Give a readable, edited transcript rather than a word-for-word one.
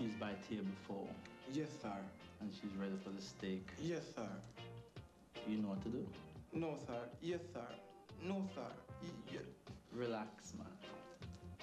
She's by table 4. Yes, sir. And she's ready for the steak. Yes, sir. You know what to do? No, sir. Yes, sir. No, sir. Relax, man.